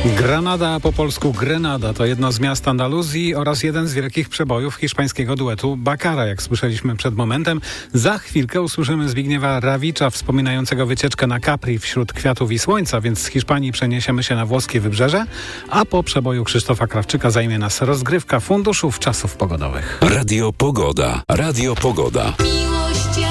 Granada, po polsku Grenada, to jedno z miast Andaluzji oraz jeden z wielkich przebojów hiszpańskiego duetu Baccara, jak słyszeliśmy przed momentem. Za chwilkę usłyszymy Zbigniewa Rawicza wspominającego wycieczkę na Capri wśród kwiatów i słońca, więc z Hiszpanii przeniesiemy się na włoskie wybrzeże, a po przeboju Krzysztofa Krawczyka zajmie nas rozgrywka funduszów czasów pogodowych. Radio Pogoda. Radio Pogoda.